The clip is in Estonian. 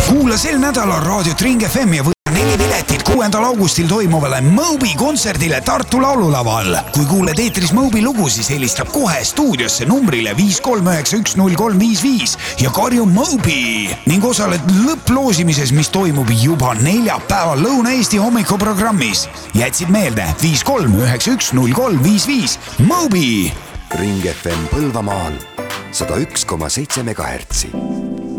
Kuula sel nädalal raadiot Ring FM ja võta 4 piletit 6. augustil toimuvale Moby kontserdile Tartu laululaval. Kui kuuled eetris Moby lugu, siis helistab kohe stuudiosse numbrile 5391035 ja karju Moby ning osaled lõpploosimises, mis toimub juba neljapäeval Lõuna-Eesti hommikuprogrammis. Jätsid meelde 5391035 Moby. Ring FM Põlvamaal 101,7 MHz.